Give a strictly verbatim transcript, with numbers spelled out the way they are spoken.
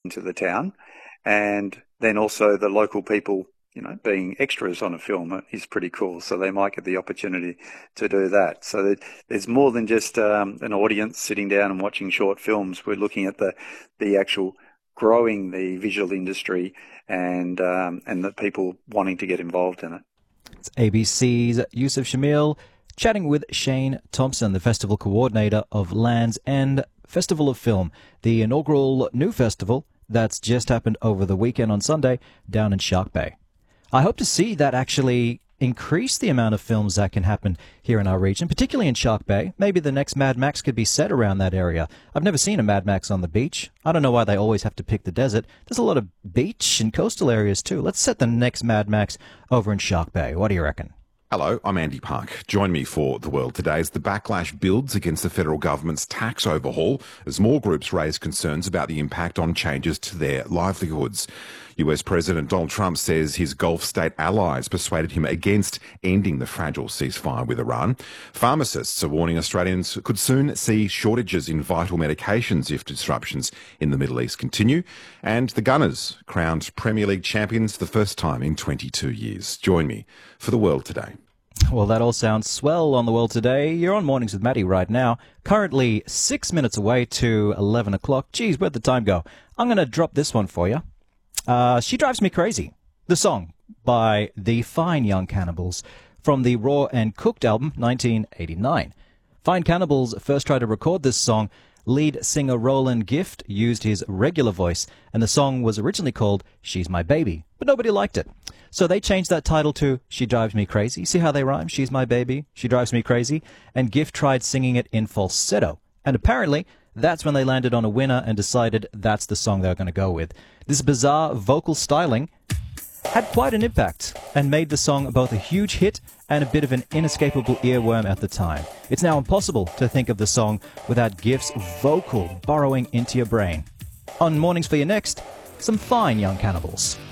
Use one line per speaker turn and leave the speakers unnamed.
into the town, and then also the local people, you know, being extras on a film is pretty cool. So they might get the opportunity to do that. So there's more than just um, an audience sitting down and watching short films. We're looking at the the actual growing the visual industry and um, and the people wanting to get involved in it.
It's A B C's Yusuf Shamil chatting with Shane Thompson, the festival coordinator of Land's End Festival of Film, the inaugural new festival that's just happened over the weekend on Sunday down in Shark Bay. I hope to see that actually increase the amount of films that can happen here in our region, particularly in Shark Bay. Maybe the next Mad Max could be set around that area. I've never seen a Mad Max on the beach. I don't know why they always have to pick the desert. There's a lot of beach and coastal areas too. Let's set the next Mad Max over in Shark Bay. What do you reckon?
Hello, I'm Andy Park. Join me for The World Today as the backlash builds against the federal government's tax overhaul as more groups raise concerns about the impact on changes to their livelihoods. U S President Donald Trump says his Gulf state allies persuaded him against ending the fragile ceasefire with Iran. Pharmacists are warning Australians could soon see shortages in vital medications if disruptions in the Middle East continue. And the Gunners crowned Premier League champions for the first time in twenty-two years. Join me for The World Today.
Well, that all sounds swell on The World Today. You're on Mornings with Maddie right now. Currently six minutes away to eleven o'clock. Geez, where'd the time go? I'm going to drop this one for you. Uh, She Drives Me Crazy, the song by the Fine Young Cannibals from the Raw and Cooked album, nineteen eighty-nine. Fine Cannibals first tried to record this song. Lead singer Roland Gift used his regular voice, and the song was originally called She's My Baby, but nobody liked it. So they changed that title to She Drives Me Crazy. See how they rhyme? She's my baby, she drives me crazy. And Gift tried singing it in falsetto. And apparently, that's when they landed on a winner and decided that's the song they were going to go with. This bizarre vocal styling had quite an impact and made the song both a huge hit and a bit of an inescapable earworm at the time. It's now impossible to think of the song without Gift's vocal burrowing into your brain. On Mornings for You next, some Fine Young Cannibals.